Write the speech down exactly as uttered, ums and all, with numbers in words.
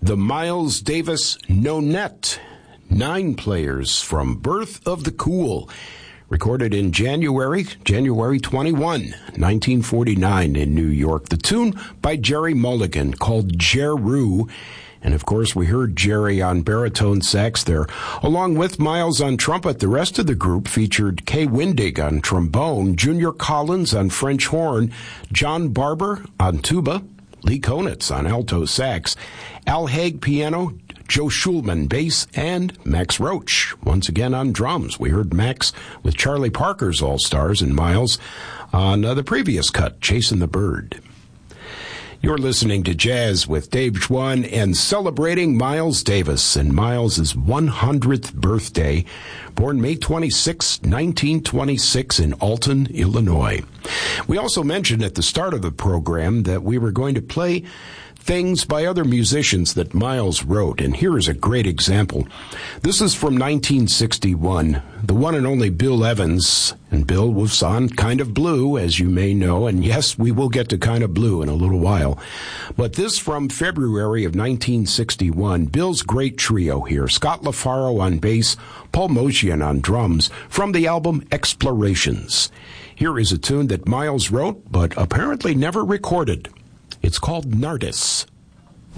the Miles Davis Nonet, nine players from Birth of the Cool, recorded in January, January twenty-first, nineteen forty-nine in New York. The tune by Jerry Mulligan called Jeru. And, of course, we heard Jerry on baritone sax there. Along with Miles on trumpet, the rest of the group featured Kay Windig on trombone, Junior Collins on French horn, John Barber on tuba, Lee Konitz on alto sax, Al Haig piano, Joe Schulman bass, and Max Roach once again on drums. We heard Max with Charlie Parker's All-Stars and Miles on uh, the previous cut, Chasing the Bird. You're listening to Jazz with Dave Schwann and celebrating Miles Davis and Miles' one hundredth birthday, born May twenty-sixth, nineteen twenty-six in Alton, Illinois. We also mentioned at the start of the program that we were going to play things by other musicians that Miles wrote, and here is a great example. This is from nineteen sixty-one. The one and only Bill Evans, and Bill was on Kind of Blue, as you may know, and yes, we will get to Kind of Blue in a little while. But this from February of nineteen sixty-one, Bill's great trio here, Scott LaFaro on bass, Paul Motian on drums, from the album Explorations. Here is a tune that Miles wrote, but apparently never recorded. It's called Nardis.